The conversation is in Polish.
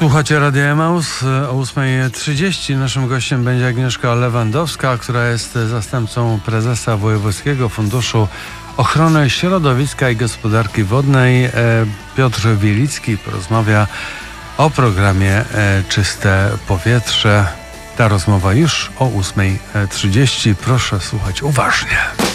Słuchacie Radia Emaus o 8:30. Naszym gościem będzie Agnieszka Lewandowska, która jest zastępcą prezesa Wojewódzkiego Funduszu Ochrony Środowiska i Gospodarki Wodnej. Piotr Wielicki porozmawia o programie Czyste Powietrze. Ta rozmowa już o 8:30. Proszę słuchać uważnie.